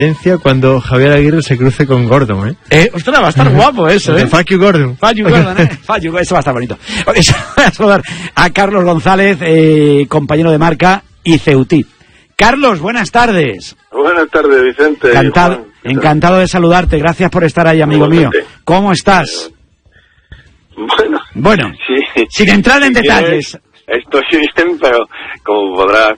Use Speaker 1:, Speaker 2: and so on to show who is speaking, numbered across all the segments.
Speaker 1: Cuando Javier Aguirre se cruce con Gordon,
Speaker 2: Ostras, va a estar guapo eso,
Speaker 1: Fuck you, Gordon.
Speaker 2: Fuck you, Gordon, Fuck you, eso va a estar bonito. Voy a saludar a Carlos González, compañero de marca y Ceutí. Carlos, buenas tardes.
Speaker 3: Buenas tardes, Vicente.
Speaker 2: Encantado de saludarte, gracias por estar ahí, amigo mío. ¿Cómo estás? Bueno, sí, sin entrar en detalles.
Speaker 3: Estoy bien, pero como podrás,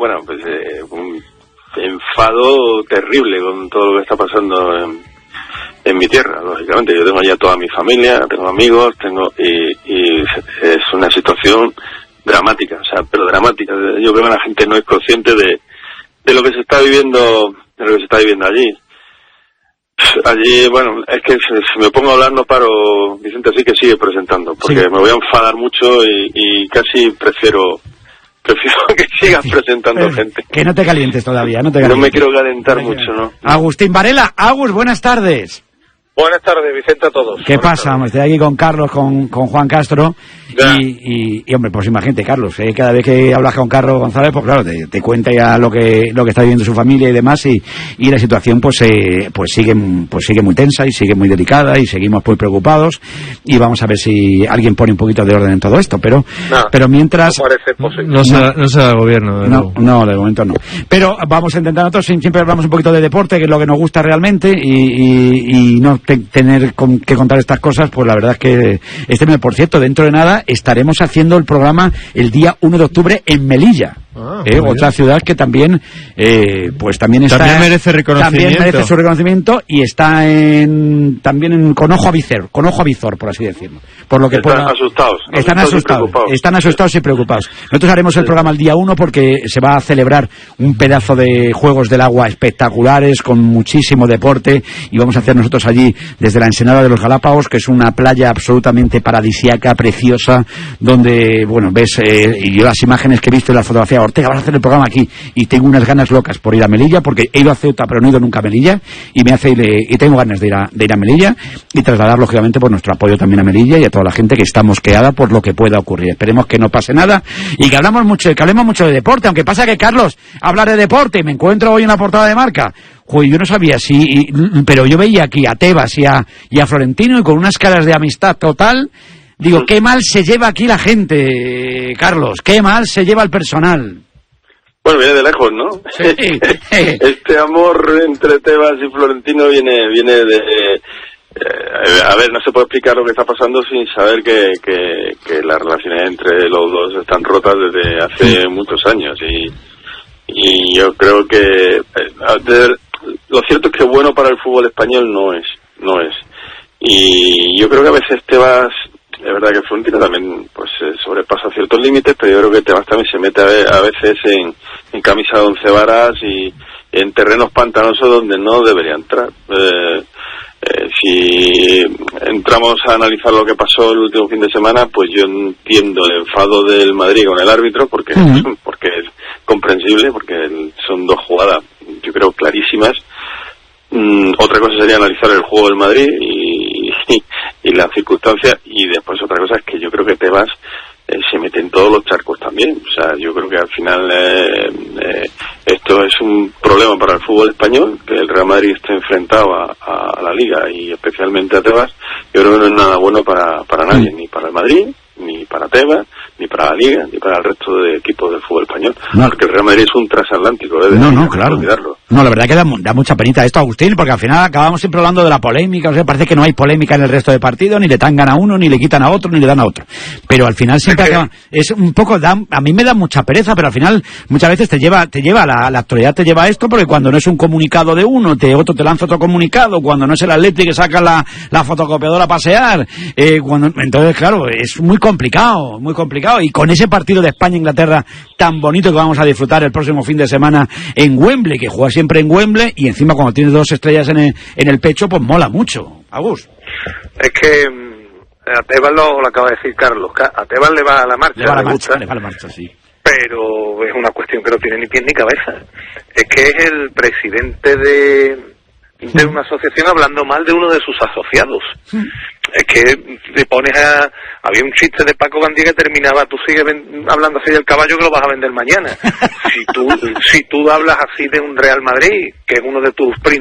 Speaker 3: un enfado terrible con todo lo que está pasando en mi tierra, lógicamente. Yo tengo ya toda mi familia, tengo amigos, y es una situación dramática, pero dramática. Yo creo que la gente no es consciente de lo que se está viviendo, allí. Allí, es que si me pongo a hablar no paro, Vicente, así que sigue presentando, porque me voy a enfadar mucho y casi prefiero que sigas presentando gente.
Speaker 2: Que no te calientes todavía, no
Speaker 3: me quiero calentar mucho, ¿no?
Speaker 2: Agustín Varela. Agus, buenas tardes.
Speaker 4: Buenas tardes, Vicente, a todos.
Speaker 2: ¿Qué pasa? Estoy aquí con Carlos, con Juan Castro. Y hombre, pues imagínate, Carlos, cada vez que hablas con Carlos González, pues claro, te cuenta ya lo que está viviendo su familia y demás, y la situación pues sigue muy tensa y sigue muy delicada, y seguimos muy preocupados, y vamos a ver si alguien pone un poquito de orden en todo esto, pero mientras...
Speaker 4: No parece posible.
Speaker 1: No será el gobierno.
Speaker 2: No, de momento no. Pero vamos a intentar nosotros, siempre hablamos un poquito de deporte, que es lo que nos gusta realmente, y no tener que contar estas cosas, pues la verdad es que por cierto, dentro de nada estaremos haciendo el programa el día 1 de octubre en Melilla, otra ciudad que también también está,
Speaker 1: también merece reconocimiento.
Speaker 2: También merece su reconocimiento, y está con ojo a visor, por así decirlo. Por lo que están asustados y preocupados. Nosotros haremos el programa el día 1 porque se va a celebrar un pedazo de Juegos del Agua espectaculares, con muchísimo deporte, y vamos a hacer nosotros allí desde la Ensenada de los Galápagos, que es una playa absolutamente paradisíaca, preciosa, donde, ves, y yo las imágenes que he visto en la fotografía, Ortega, vas a hacer el programa aquí, y tengo unas ganas locas por ir a Melilla, porque he ido a Ceuta pero no he ido nunca a Melilla, y tengo ganas de ir a Melilla, y trasladar lógicamente por nuestro apoyo también a Melilla y a toda la gente que está mosqueada por lo que pueda ocurrir. Esperemos que no pase nada, y que hablemos mucho de deporte, aunque pasa que, Carlos, hablar de deporte, me encuentro hoy en la portada de Marca. Yo no sabía pero yo veía aquí a Tebas y a Florentino, y con unas caras de amistad total. Digo, qué mal se lleva aquí la gente, Carlos, qué mal se lleva el personal.
Speaker 3: Bueno, viene de lejos, ¿no?
Speaker 2: Sí.
Speaker 3: Este amor entre Tebas y Florentino viene de... a ver, no se puede explicar lo que está pasando sin saber que las relaciones entre los dos están rotas desde hace muchos años, y yo creo que lo cierto es que bueno para el fútbol español no es, y yo creo que a veces Tebas, es verdad que Florentino también sobrepasa ciertos límites, pero yo creo que Tebas también se mete a veces en camisa de 11 varas y en terrenos pantanosos donde no debería entrar. Si entramos a analizar lo que pasó el último fin de semana, pues yo entiendo el enfado del Madrid con el árbitro, porque es comprensible, porque son dos jugadas, yo creo, clarísimas. Otra cosa sería analizar el juego del Madrid y las circunstancias, y después otra cosa es que yo creo que Tebas se mete en todos los charcos también. O sea, yo creo que al final esto es un problema para el fútbol español, que el Real Madrid esté enfrentado a la Liga y especialmente a Tebas. Yo creo que no es nada bueno para nadie, ni para el Madrid, ni para Tebas, ni para la Liga, ni para el resto de equipos del fútbol español. Porque el Real Madrid es un transatlántico,
Speaker 2: claro.
Speaker 3: Olvidarlo.
Speaker 2: No, la verdad que da mucha penita esto, Agustín, porque al final acabamos siempre hablando de la polémica. O sea, parece que no hay polémica en el resto de partidos, ni le tangan a uno, ni le quitan a otro, ni le dan a otro. Pero al final siempre acaba, es un poco, a mí me da mucha pereza, pero al final muchas veces te lleva la actualidad te lleva a esto, porque cuando no es un comunicado de uno, otro te lanza otro comunicado, cuando no es el Atleti que saca la fotocopiadora a pasear, entonces claro, es muy complicado, y con ese partido de España-Inglaterra tan bonito que vamos a disfrutar el próximo fin de semana en Wembley, que juega siempre en Wembley, y encima cuando tienes 2 estrellas en el pecho, pues mola mucho. Agus.
Speaker 4: Es que a Tebas lo acaba de decir Carlos, a Tebas le va a la marcha.
Speaker 2: Le va a la marcha, sí.
Speaker 4: Pero es una cuestión que no tiene ni pies ni cabeza. Es que es el presidente de una asociación hablando mal de uno de sus asociados. Es que te pones había un chiste de Paco Gandía que terminaba, tú sigues hablando así del caballo que lo vas a vender mañana. Si tú hablas así de un Real Madrid, que es uno de tus